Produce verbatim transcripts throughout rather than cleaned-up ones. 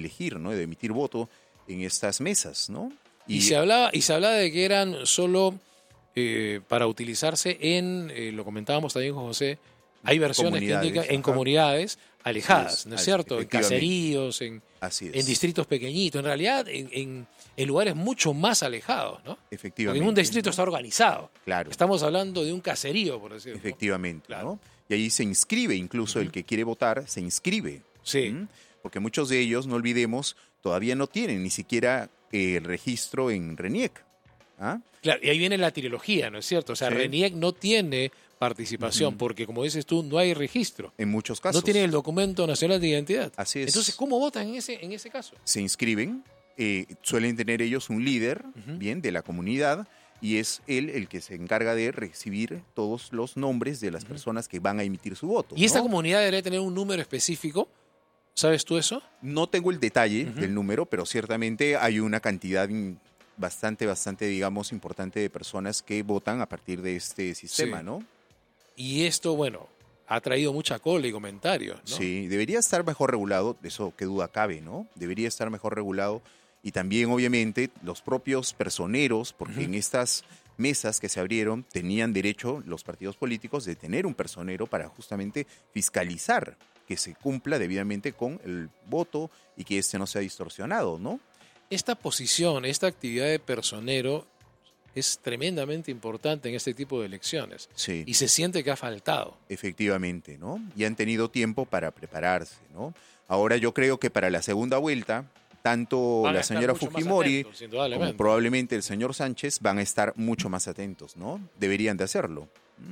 elegir, ¿no? De emitir voto en estas mesas, ¿no? Y, y se hablaba y se hablaba de que eran solo eh, para utilizarse en, eh, lo comentábamos también con José, hay versiones que indican en ajá. comunidades alejadas, es, ¿no es cierto? En caseríos, en, en distritos pequeñitos, en realidad en, en, en lugares mucho más alejados, ¿no? Efectivamente. Porque ningún distrito ¿no? está organizado. Claro. Estamos hablando de un caserío, por decirlo. Efectivamente, claro. ¿no? Y ahí se inscribe, incluso uh-huh. el que quiere votar, se inscribe. Sí. ¿Mm? Porque muchos de ellos, no olvidemos, todavía no tienen ni siquiera el registro en RENIEC. ¿Ah? Claro, y ahí viene la trilogía, ¿no es cierto? O sea, sí. RENIEC no tiene participación, uh-huh. porque como dices tú, no hay registro. En muchos casos. No tienen el documento nacional de identidad. Así es. Entonces, ¿cómo votan en ese, en ese caso? Se inscriben, eh, suelen tener ellos un líder, uh-huh. bien, de la comunidad, y es él el que se encarga de recibir todos los nombres de las uh-huh. personas que van a emitir su voto. ¿Y esta ¿no? comunidad debería tener un número específico? ¿Sabes tú eso? No tengo el detalle uh-huh. del número, pero ciertamente hay una cantidad bastante, bastante, digamos, importante de personas que votan a partir de este sistema, sí. ¿no? Y esto, bueno, ha traído mucha cola y comentarios, ¿no? Sí, debería estar mejor regulado, de eso qué duda cabe, ¿no? Debería estar mejor regulado. Y también, obviamente, los propios personeros, porque uh-huh. en estas mesas que se abrieron tenían derecho los partidos políticos de tener un personero para justamente fiscalizar que se cumpla debidamente con el voto y que este no sea distorsionado, ¿no? Esta posición, esta actividad de personero es tremendamente importante en este tipo de elecciones. Sí. Y se siente que ha faltado. Efectivamente, ¿no? Y han tenido tiempo para prepararse, ¿no? Ahora yo creo que para la segunda vuelta, tanto van la señora Fujimori atentos, como probablemente el señor Sánchez van a estar mucho más atentos, ¿no? Deberían de hacerlo.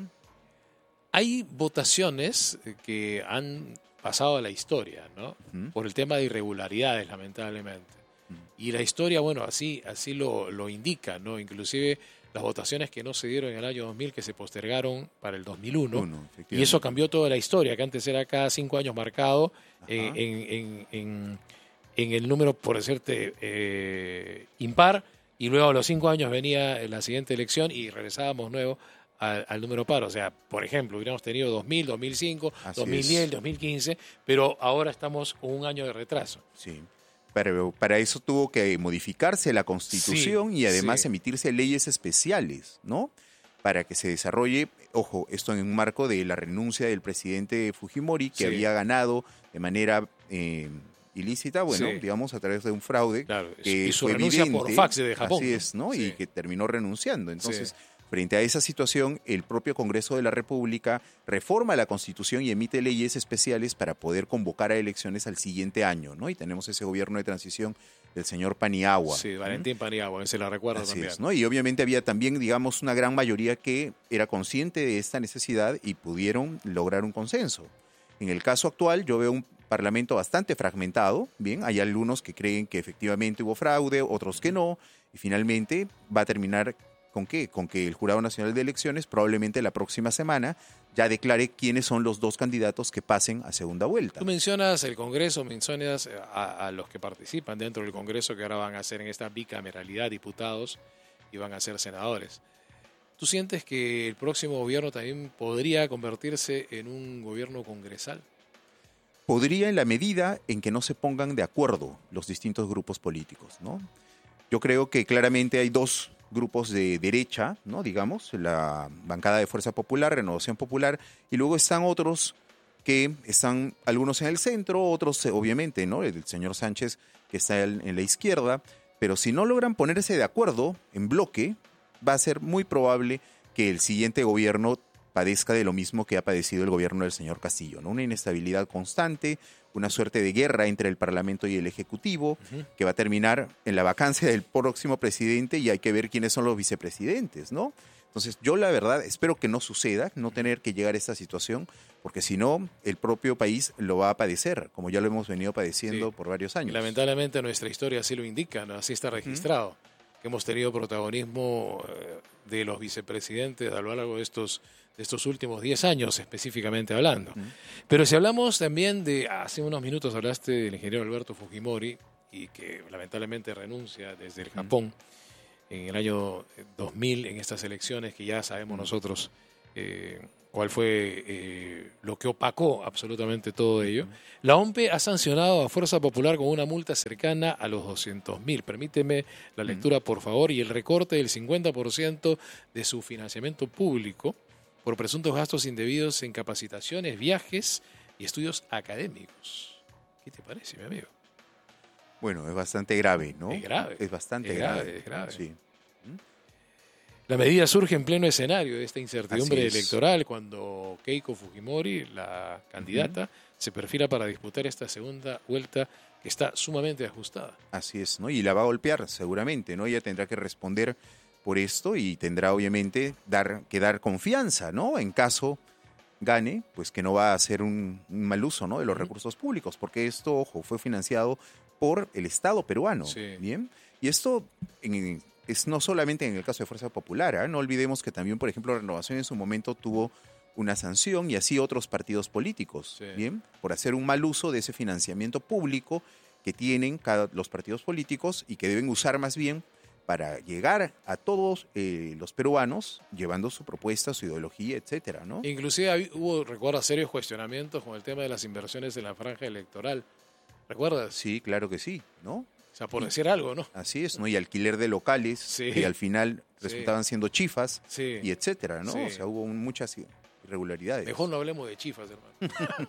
Hay votaciones que han pasado a la historia, ¿no? Uh-huh. Por el tema de irregularidades, lamentablemente. Y la historia, bueno, así, así lo, lo indica, ¿no? Inclusive las votaciones que no se dieron en el año dos mil, que se postergaron para el dos mil uno, Uno, y eso cambió toda la historia, que antes era cada cinco años marcado eh, en, en, en, en el número, por decirte, eh, impar, y luego a los cinco años venía la siguiente elección y regresábamos nuevo al, al número par. O sea, por ejemplo, hubiéramos tenido dos mil, dos mil cinco, así dos mil diez, es. dos mil quince, pero ahora estamos con un año de retraso. Sí. Pero para eso tuvo que modificarse la Constitución sí, y además sí. emitirse leyes especiales, ¿no? Para que se desarrolle, ojo, esto en un marco de la renuncia del presidente Fujimori, que sí. había ganado de manera eh, ilícita, bueno, sí. digamos, a través de un fraude. Claro, que y su fue renuncia evidente, por fax de Japón. Así es, ¿no? Sí. Y que terminó renunciando. Entonces, sí. frente a esa situación, el propio Congreso de la República reforma la Constitución y emite leyes especiales para poder convocar a elecciones al siguiente año, ¿no? Y tenemos ese gobierno de transición del señor Paniagua. Sí, Valentín ¿Mm? Paniagua, se la recuerdo Así también. Es, ¿no? Y obviamente había también, digamos, una gran mayoría que era consciente de esta necesidad y pudieron lograr un consenso. En el caso actual, yo veo un parlamento bastante fragmentado, bien, hay algunos que creen que efectivamente hubo fraude, otros que no, y finalmente va a terminar ¿con qué? Con que el Jurado Nacional de Elecciones probablemente la próxima semana ya declare quiénes son los dos candidatos que pasen a segunda vuelta. Tú mencionas el Congreso, mencionas a, a los que participan dentro del Congreso que ahora van a ser en esta bicameralidad diputados y van a ser senadores. ¿Tú sientes que el próximo gobierno también podría convertirse en un gobierno congresal? Podría, en la medida en que no se pongan de acuerdo los distintos grupos políticos, ¿no? Yo creo que claramente hay dos grupos de derecha, ¿no? Digamos, la bancada de Fuerza Popular, Renovación Popular, y luego están otros que están, algunos en el centro, otros obviamente, ¿no? El señor Sánchez que está en la izquierda, pero si no logran ponerse de acuerdo en bloque, va a ser muy probable que el siguiente gobierno padezca de lo mismo que ha padecido el gobierno del señor Castillo, ¿no? Una inestabilidad constante, una suerte de guerra entre el Parlamento y el Ejecutivo, uh-huh. que va a terminar en la vacancia del próximo presidente y hay que ver quiénes son los vicepresidentes, ¿no? Entonces, yo la verdad espero que no suceda, no tener que llegar a esta situación, porque si no, el propio país lo va a padecer, como ya lo hemos venido padeciendo sí. por varios años. Lamentablemente nuestra historia así lo indica, ¿no? Así está registrado, uh-huh. que hemos tenido protagonismo de los vicepresidentes a lo largo de estos de estos últimos diez años específicamente hablando. Uh-huh. Pero si hablamos también de, hace unos minutos hablaste del ingeniero Alberto Fujimori y que lamentablemente renuncia desde el Japón uh-huh. en el año dos mil en estas elecciones que ya sabemos uh-huh. nosotros eh, cuál fue eh, lo que opacó absolutamente todo ello. La O M P E ha sancionado a Fuerza Popular con una multa cercana a los doscientos mil. Permíteme la lectura, por favor, y el recorte del cincuenta por ciento de su financiamiento público por presuntos gastos indebidos en capacitaciones, viajes y estudios académicos. ¿Qué te parece, mi amigo? Bueno, es bastante grave, ¿no? Es grave. Es bastante es grave. grave. Es grave. Sí. La medida surge en pleno escenario de esta incertidumbre es. electoral cuando Keiko Fujimori, la candidata, uh-huh. se perfila para disputar esta segunda vuelta que está sumamente ajustada. Así es, ¿no? Y la va a golpear seguramente, ¿no? Ella tendrá que responder por esto y tendrá obviamente dar, que dar confianza, ¿no? En caso gane, pues que no va a hacer un, un mal uso, ¿no? de los uh-huh. recursos públicos, porque esto, ojo, fue financiado por el Estado peruano, sí. ¿bien? Y esto en, es no solamente en el caso de Fuerza Popular, ¿eh? No olvidemos que también, por ejemplo, Renovación en su momento tuvo una sanción y así otros partidos políticos, sí. ¿bien? Por hacer un mal uso de ese financiamiento público que tienen cada, los partidos políticos y que deben usar más bien para llegar a todos eh, los peruanos llevando su propuesta, su ideología, etcétera, ¿no? Inclusive hubo, recuerda, serios cuestionamientos con el tema de las inversiones en la franja electoral. ¿Recuerdas? Sí, claro que sí, ¿no? O sea, por decir algo, ¿no? Así es, ¿no? Y alquiler de locales, sí. que al final resultaban sí. siendo chifas, sí. y etcétera, ¿no? Sí. O sea, hubo muchas irregularidades. Mejor no hablemos de chifas, hermano.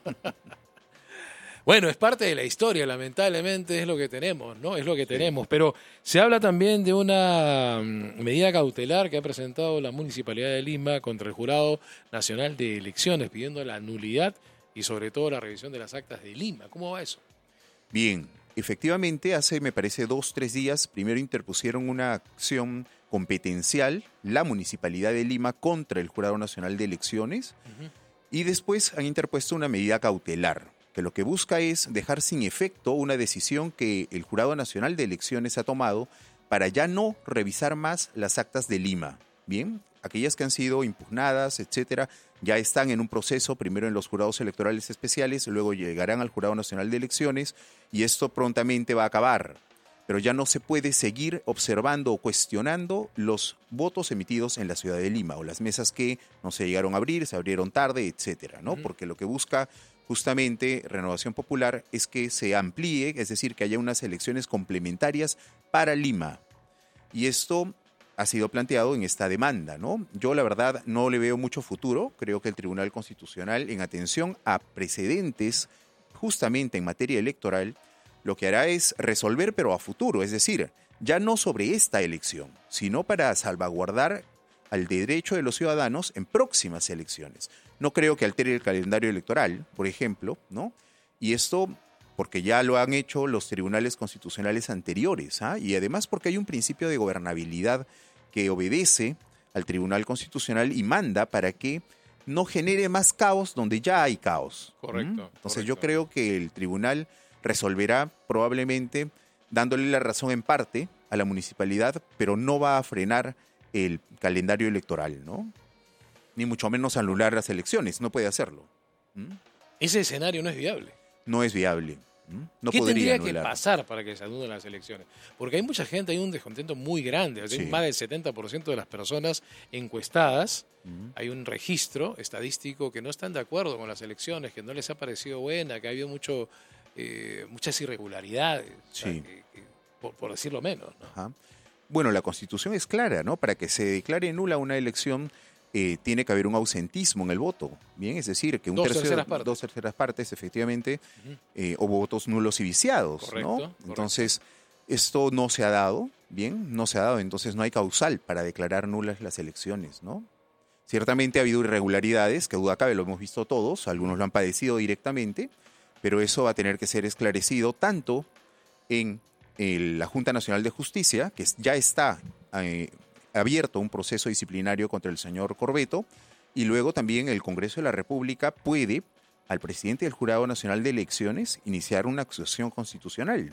Bueno, es parte de la historia, lamentablemente es lo que tenemos, ¿no? Es lo que tenemos. Sí. Pero se habla también de una medida cautelar que ha presentado la Municipalidad de Lima contra el Jurado Nacional de Elecciones, pidiendo la nulidad y sobre todo la revisión de las actas de Lima. ¿Cómo va eso? Bien, efectivamente, hace, me parece, dos, tres días, primero interpusieron una acción competencial, la Municipalidad de Lima, contra el Jurado Nacional de Elecciones, uh-huh. y después han interpuesto una medida cautelar, que lo que busca es dejar sin efecto una decisión que el Jurado Nacional de Elecciones ha tomado para ya no revisar más las actas de Lima. Bien, aquellas que han sido impugnadas, etcétera, ya están en un proceso, primero en los jurados electorales especiales, luego llegarán al Jurado Nacional de Elecciones y esto prontamente va a acabar. Pero ya no se puede seguir observando o cuestionando los votos emitidos en la ciudad de Lima o las mesas que no se llegaron a abrir, se abrieron tarde, etcétera, ¿no? Uh-huh. Porque lo que busca justamente Renovación Popular es que se amplíe, es decir, que haya unas elecciones complementarias para Lima. Y esto ha sido planteado en esta demanda, ¿no? Yo, la verdad, no le veo mucho futuro. Creo que el Tribunal Constitucional, en atención a precedentes justamente en materia electoral, lo que hará es resolver, pero a futuro, es decir, ya no sobre esta elección, sino para salvaguardar al derecho de los ciudadanos en próximas elecciones. No creo que altere el calendario electoral, por ejemplo, ¿no? Y esto porque ya lo han hecho los tribunales constitucionales anteriores, ¿ah? Y además porque hay un principio de gobernabilidad que obedece al Tribunal Constitucional y manda para que no genere más caos donde ya hay caos. Correcto. ¿Mm? Entonces correcto. yo creo que el tribunal resolverá probablemente dándole la razón en parte a la municipalidad, pero no va a frenar el calendario electoral, ¿no? Ni mucho menos anular las elecciones, no puede hacerlo. ¿Mm? Ese escenario no es viable. No es viable. No ¿Qué tendría anular. que pasar para que se anulen las elecciones? Porque hay mucha gente, hay un descontento muy grande. O sea, sí. Hay más del setenta por ciento de las personas encuestadas, uh-huh. hay un registro estadístico que no están de acuerdo con las elecciones, que no les ha parecido buena, que ha habido mucho, eh, muchas irregularidades, sí. o sea, que, que, por, por decirlo menos, ¿no? Ajá. Bueno, la Constitución es clara, ¿no? Para que se declare nula una elección, Eh, tiene que haber un ausentismo en el voto, bien, es decir, que un dos, tercio, terceras partes. dos terceras partes, efectivamente, uh-huh. eh, o votos nulos y viciados, correcto, ¿no? correcto. Entonces, esto no se ha dado, bien, no se ha dado, entonces no hay causal para declarar nulas las elecciones, ¿no? Ciertamente ha habido irregularidades, que duda cabe, lo hemos visto todos, algunos lo han padecido directamente, pero eso va a tener que ser esclarecido tanto en el, la Junta Nacional de Justicia, que ya está eh, abierto un proceso disciplinario contra el señor Corbeto, y luego también el Congreso de la República puede, al presidente del Jurado Nacional de Elecciones, iniciar una acusación constitucional.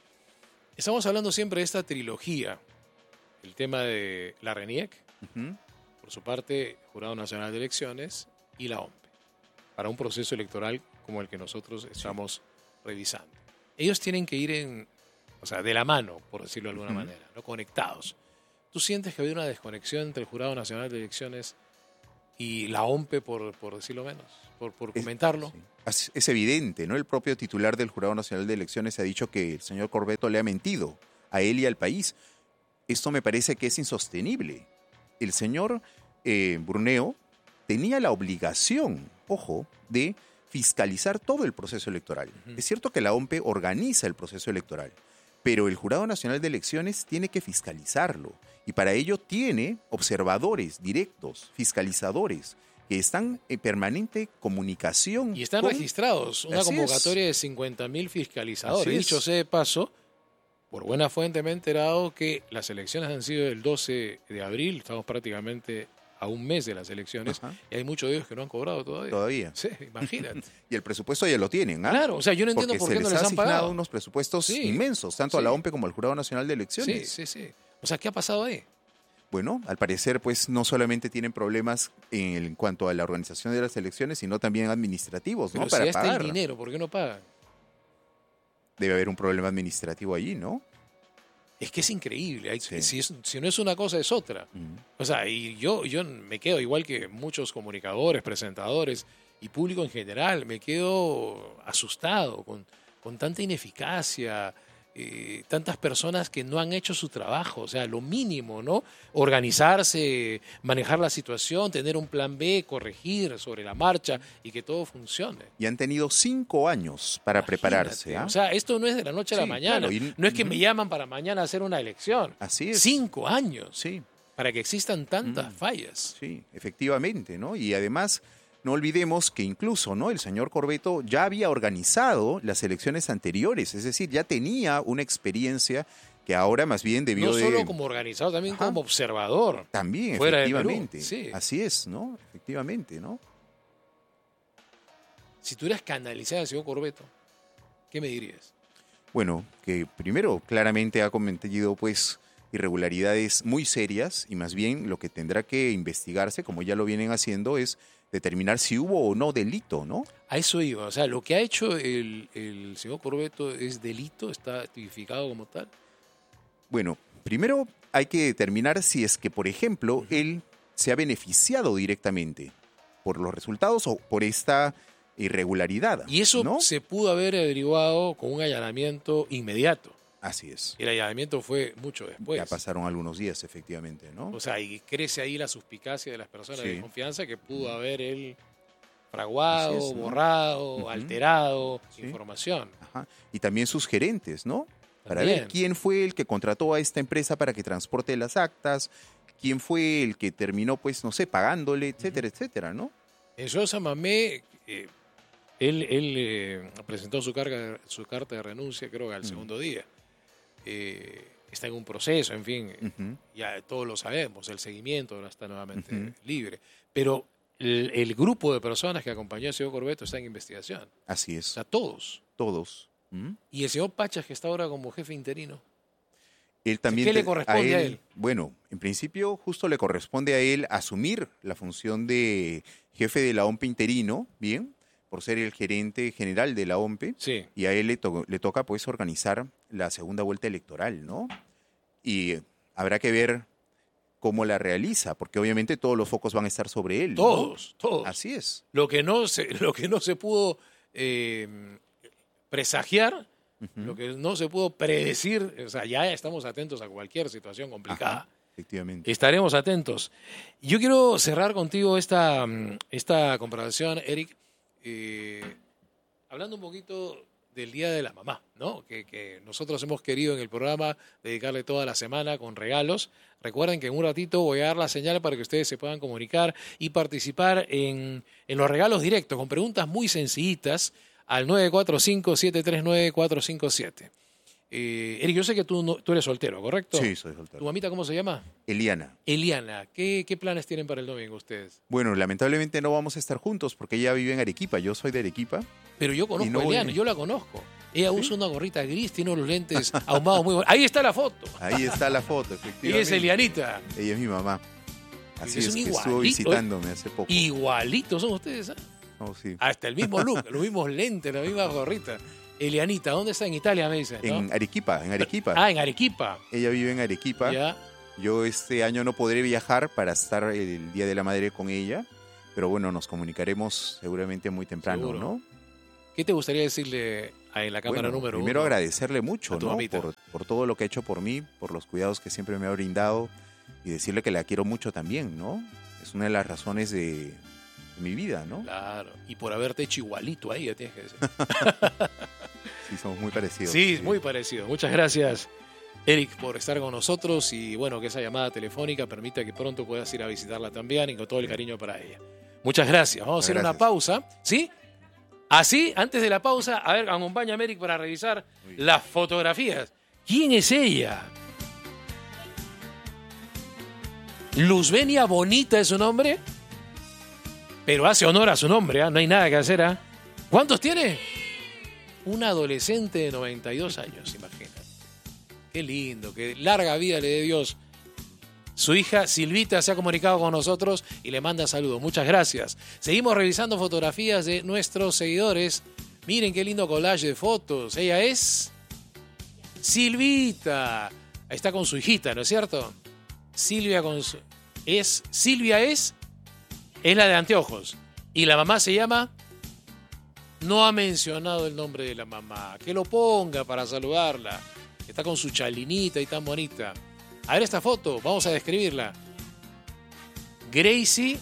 Estamos hablando siempre de esta trilogía, el tema de la RENIEC, uh-huh. por su parte, Jurado Nacional de Elecciones, y la O M P E, para un proceso electoral como el que nosotros estamos sí. revisando. Ellos tienen que ir en, o sea, de la mano, por decirlo de alguna uh-huh. manera, ¿no? Conectados. ¿Tú sientes que ha habido una desconexión entre el Jurado Nacional de Elecciones y la OMPE, por, por decirlo menos, por, por comentarlo. Es, sí. es evidente, ¿no? El propio titular del Jurado Nacional de Elecciones ha dicho que el señor Corbeto le ha mentido a él y al país. Esto me parece que es insostenible. El señor eh, Bruneo tenía la obligación, ojo, de fiscalizar todo el proceso electoral. Uh-huh. Es cierto que la OMPE organiza el proceso electoral, pero el Jurado Nacional de Elecciones tiene que fiscalizarlo y para ello tiene observadores directos, fiscalizadores, que están en permanente comunicación. Y están con... registrados, una Así convocatoria es. de cincuenta mil fiscalizadores. Dicho sea de paso, por buena fuente me he enterado que las elecciones han sido el doce de abril, estamos prácticamente a un mes de las elecciones, Ajá. y hay muchos de ellos que no han cobrado todavía. Todavía. Sí, imagínate. Y el presupuesto ya lo tienen, ¿ah? Claro, o sea, yo no entiendo Porque por qué no les, les les han pagado. asignado unos presupuestos sí. inmensos, tanto sí. a la OMPE como al Jurado Nacional de Elecciones. Sí, sí, sí. O sea, ¿qué ha pasado ahí? Bueno, al parecer, pues, no solamente tienen problemas en, en cuanto a la organización de las elecciones, sino también administrativos, Pero ¿no? si Para ya está pagar. el dinero, ¿por qué no pagan? Debe haber un problema administrativo allí, ¿no? Es que es increíble. Hay, sí. si, es, si no es una cosa, es otra. Uh-huh. O sea, y yo, yo me quedo, igual que muchos comunicadores, presentadores y público en general, me quedo asustado con, con tanta ineficacia, eh, tantas personas que no han hecho su trabajo. O sea, lo mínimo, ¿no? Organizarse, manejar la situación, tener un plan B, corregir sobre la marcha y que todo funcione. Y han tenido cinco años para Imagínate, prepararse. ¿eh? O sea, esto no es de la noche sí, a la mañana. Claro, y, no es que uh-huh. me llaman para mañana a hacer una elección. Así es. Cinco años. Sí. Para que existan tantas uh-huh. fallas. Sí, efectivamente, ¿no? Y además, no olvidemos que incluso, ¿no? El señor Corbeto ya había organizado las elecciones anteriores, es decir, ya tenía una experiencia que ahora más bien debió no de... No solo como organizador, también Ajá. como observador. También, fuera efectivamente. De Perú. Sí. Así es, ¿no? Efectivamente, ¿no? Si tuvieras que analizar al señor Corbeto, ¿qué me dirías? Bueno, que primero claramente ha cometido, pues, irregularidades muy serias y más bien lo que tendrá que investigarse, como ya lo vienen haciendo, es determinar si hubo o no delito, ¿no? A eso iba. O sea, lo que ha hecho el, el señor Corbeto es delito, está tipificado como tal. Bueno, primero hay que determinar si es que, por ejemplo, uh-huh. él se ha beneficiado directamente por los resultados o por esta irregularidad. Y eso ¿no? se pudo haber averiguado con un allanamiento inmediato. Así es. El allanamiento fue mucho después. Ya pasaron algunos días, efectivamente, ¿no? O sea, y crece ahí la suspicacia de las personas sí. de confianza que pudo uh-huh. haber él fraguado, es, ¿no? borrado, uh-huh. alterado sí. información. Ajá. Y también sus gerentes, ¿no? Para también. ver quién fue el que contrató a esta empresa para que transporte las actas, quién fue el que terminó, pues, no sé, pagándole, etcétera, uh-huh. etcétera, ¿no? En Sosa Mamé, eh, él, él eh, presentó su, carga, su carta de renuncia, creo que al uh-huh. segundo día. Eh, está en un proceso, en fin, uh-huh. ya todos lo sabemos, el seguimiento ahora está nuevamente uh-huh. libre. Pero el, el grupo de personas que acompañó al señor Corbeto está en investigación. Así es. O sea, todos. Todos. ¿Mm? Y el señor Pachas, que está ahora como jefe interino. Él también ¿Qué le corresponde a él, a él? Bueno, en principio justo le corresponde a él asumir la función de jefe de la OMPE interino, ¿bien? Por ser el gerente general de la OMPE. Sí. Y a él le, to- le toca, pues, organizar la segunda vuelta electoral, ¿no? Y habrá que ver cómo la realiza, porque obviamente todos los focos van a estar sobre él. Todos, ¿no? todos. Así es. Lo que no se, lo que no se pudo eh, presagiar, uh-huh. lo que no se pudo predecir, o sea, ya estamos atentos a cualquier situación complicada. Ajá, efectivamente. Estaremos atentos. Yo quiero cerrar contigo esta, esta conversación, Eric, eh, hablando un poquito del Día de la Mamá, ¿no? Que, que nosotros hemos querido en el programa dedicarle toda la semana con regalos. Recuerden que en un ratito voy a dar la señal para que ustedes se puedan comunicar y participar en, en los regalos directos, con preguntas muy sencillitas al nueve cuatro cinco, siete tres nueve, cuatro cinco siete. Eh, Eric, yo sé que tú, no, tú eres soltero, ¿correcto? Sí, soy soltero. ¿Tu mamita cómo se llama? Eliana. Eliana. ¿Qué, qué planes tienen para el domingo ustedes? Bueno, lamentablemente no vamos a estar juntos porque ella vive en Arequipa. Yo soy de Arequipa. Pero yo conozco no a Eliana, voy... yo la conozco. Ella ¿Sí? usa una gorrita gris, tiene unos lentes ahumados muy buenos. Ahí está la foto. Ahí está la foto, efectivamente. Ella es Elianita. Ella es mi mamá. Así es, es, es que estuvo visitándome hace poco. Igualitos son ustedes, ¿eh? Oh, sí. Hasta el mismo look, los mismos lentes, la misma gorrita. Elianita, ¿dónde está? En Italia, me dicen, ¿no? En Arequipa, en Arequipa. Ah, en Arequipa. Ella vive en Arequipa. Ya. Yo este año no podré viajar para estar el Día de la Madre con ella, pero bueno, nos comunicaremos seguramente muy temprano, Seguro. ¿no? ¿Qué te gustaría decirle a la cámara Bueno, número primero uno? agradecerle mucho, a tu ¿no? mamita. Por, por todo lo que ha hecho por mí, por los cuidados que siempre me ha brindado y decirle que la quiero mucho también, ¿no? Es una de las razones de, de mi vida, ¿no? Claro, y por haberte hecho igualito a ella, tienes que decir. Sí, somos muy parecidos. Sí, muy parecido. Muchas gracias, Eric, por estar con nosotros y bueno, que esa llamada telefónica permita que pronto puedas ir a visitarla también y con todo el cariño para ella. Muchas gracias. Vamos a hacer una Gracias. pausa, ¿sí? Así, antes de la pausa, a ver, acompáñame, Eric, para revisar las fotografías. ¿Quién es ella? Luzbenia Bonita es su nombre, pero hace honor a su nombre, ¿eh? No hay nada que hacer. ¿eh? ¿Cuántos tiene? Un adolescente de noventa y dos años, imagínate. Qué lindo, qué larga vida le dé Dios. Su hija Silvita se ha comunicado con nosotros y le manda saludos. Muchas gracias. Seguimos revisando fotografías de nuestros seguidores. Miren qué lindo collage de fotos. Ella es Silvita. Ahí está con su hijita, ¿no es cierto? Silvia con su... Es... Silvia es... Es la de anteojos. Y la mamá se llama... No ha mencionado el nombre de la mamá. Que lo ponga para saludarla. Está con su chalinita y tan bonita. A ver esta foto, vamos a describirla. Gracie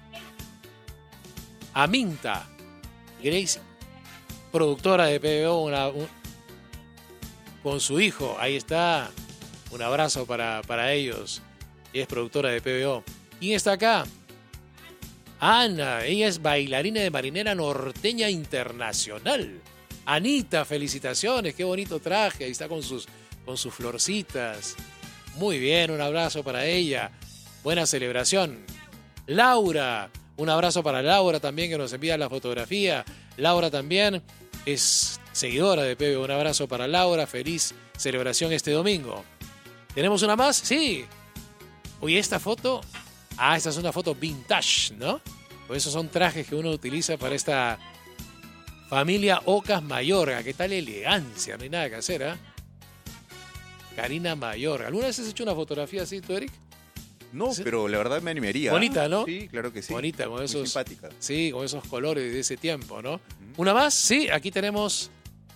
Aminta. Gracie, productora de P B O, una, un, con su hijo. Ahí está. Un abrazo para, para ellos. Ella es productora de P B O. ¿Quién está acá? Ana, ella es bailarina de marinera norteña internacional. Anita, felicitaciones, qué bonito traje. Ahí está con sus, con sus florcitas. Muy bien, un abrazo para ella. Buena celebración. Laura, un abrazo para Laura también que nos envía la fotografía. Laura también es seguidora de P B O. Un abrazo para Laura. Feliz celebración este domingo. ¿Tenemos una más? Sí. Oye, esta foto... Ah, esta es una foto vintage, ¿no? Pues esos son trajes que uno utiliza para esta familia Ocas Mayorga. ¿Qué tal elegancia? No hay nada que hacer, ¿eh? Karina Mayorga. ¿Alguna vez has hecho una fotografía así tú, Eric? No, ¿Sí? pero la verdad me animaría. Bonita, ¿no? Sí, claro que sí. Bonita, con Muy esos... simpática. Sí, con esos colores de ese tiempo, ¿no? Uh-huh. ¿Una más? Sí, aquí tenemos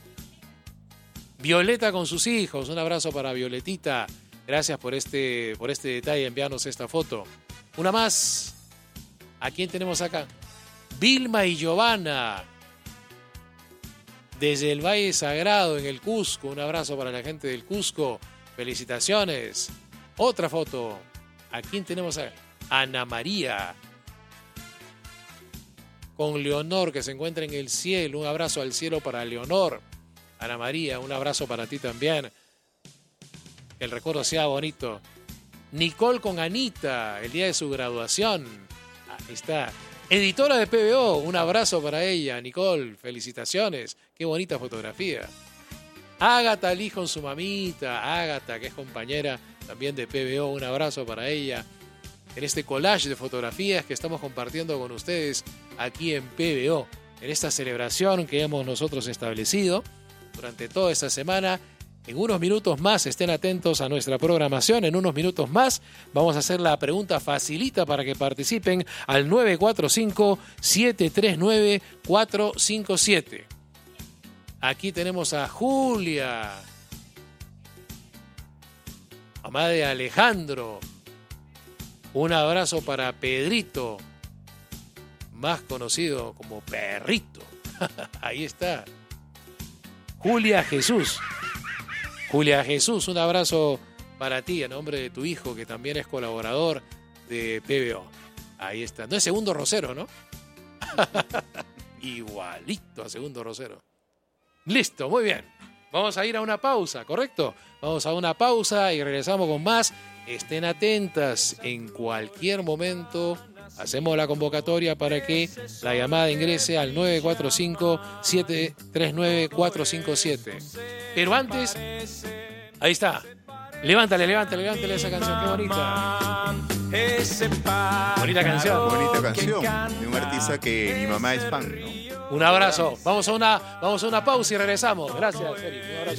Violeta con sus hijos. Un abrazo para Violetita. Gracias por este, por este detalle, enviarnos esta foto. Una más. ¿A quién tenemos acá? Vilma y Giovanna. Desde el Valle Sagrado, en el Cusco. Un abrazo para la gente del Cusco. Felicitaciones. Otra foto. ¿A quién tenemos acá? Ana María. Con Leonor, que se encuentra en el cielo. Un abrazo al cielo para Leonor. Ana María, un abrazo para ti también. Que el recuerdo sea bonito. Nicole con Anita, el día de su graduación. Ahí está. Editora de P B O, un abrazo para ella. Nicole, felicitaciones. Qué bonita fotografía. Ágata Lee con su mamita. Ágata, que es compañera también de P B O, un abrazo para ella. En este collage de fotografías que estamos compartiendo con ustedes aquí en P B O. En esta celebración que hemos nosotros establecido durante toda esta semana. En unos minutos más, estén atentos a nuestra programación. En unos minutos más vamos a hacer la pregunta facilita para que participen al nueve cuatro cinco, siete tres nueve, cuatro cinco siete. Aquí tenemos a Julia, mamá de Alejandro. Un abrazo para Pedrito, más conocido como Perrito. Ahí está. Julia Jesús. Julia Jesús, un abrazo para ti, en nombre de tu hijo, que también es colaborador de P B O. Ahí está. No es Segundo Rosero, ¿no? Igualito a Segundo Rosero. Listo, muy bien. Vamos a ir a una pausa, ¿correcto? Vamos a una pausa y regresamos con más. Estén atentas, en cualquier momento hacemos la convocatoria para que la llamada ingrese al nueve cuatro cinco, siete tres nueve, cuatro cinco siete. Pero antes, ahí está. Levántale, levántale, levántale esa canción, qué bonita. Bonita canción. Bonita canción de un artista que mi mamá es fan, ¿no? Un abrazo. Vamos a una, vamos a una pausa y regresamos. Gracias, Eric. Un abrazo.